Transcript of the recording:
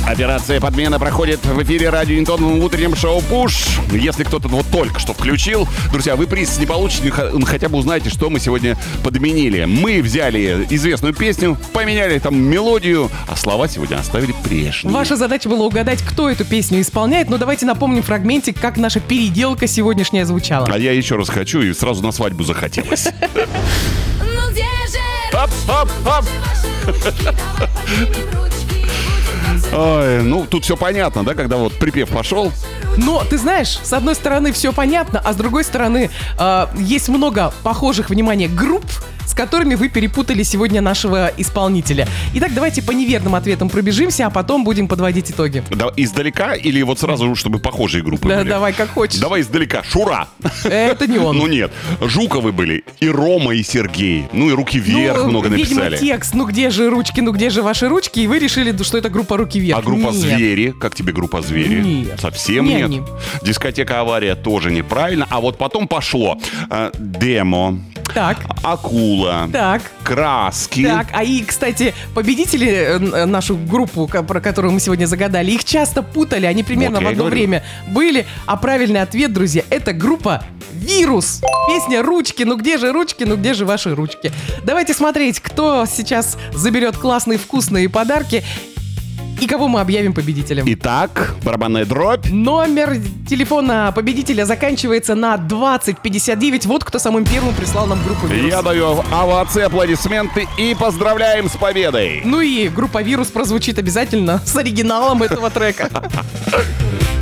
Операция «Подмена» проходит в эфире радио Интон в утреннем шоу «Пуш». Если кто-то вот только что включил, друзья, вы приз не получите, хотя бы узнаете, что мы сегодня подменили. Мы взяли известную песню, поменяли там мелодию, а слова сегодня оставили прежние. Ваша задача была угадать, кто эту песню исполняет, но давайте напомним фрагментик, как наша переделка сегодняшняя звучала. А я еще раз хочу, и сразу на свадьбу захотелось. Оп-оп-оп! Ой, ну тут все понятно, да, когда вот припев пошел. Но, ты знаешь, с одной стороны все понятно, а с другой стороны есть много похожих, внимание, групп, с которыми вы перепутали сегодня нашего исполнителя. Итак, давайте по неверным ответам пробежимся, а потом будем подводить итоги. Да, издалека или вот сразу, чтобы похожие группы Да, были? давай, как хочешь. Давай издалека. Шура. Это не он. Ну нет. Жуковы были. И Рома, и Сергей. Ну и «Руки вверх» много написали. Видимо, текст «Ну где же ручки, ну где же ваши ручки?» И вы решили, что это группа «Руки вверх». А группа Нет. «Звери»? Как тебе группа «Звери»? Нет. Совсем Не нет? они. Дискотека «Авария» тоже неправильно. А вот потом пошло «Демо», Так, «Акула», так. «Краски». Так, и, кстати, победители, нашу группу, про которую мы сегодня загадали, их часто путали, они примерно Вот я в и одно говорю. время были, а правильный ответ, друзья, это группа «Вирус». Песня «Ручки», ну где же ручки, ну где же ваши ручки? Давайте смотреть, кто сейчас заберет классные вкусные подарки и кого мы объявим победителем. Итак, барабанная дробь. Номер телефона победителя заканчивается на 2059. Вот кто самым первым прислал нам группу «Вирус». Я даю овации, аплодисменты и поздравляем с победой. Ну и группа «Вирус» прозвучит обязательно с оригиналом этого трека.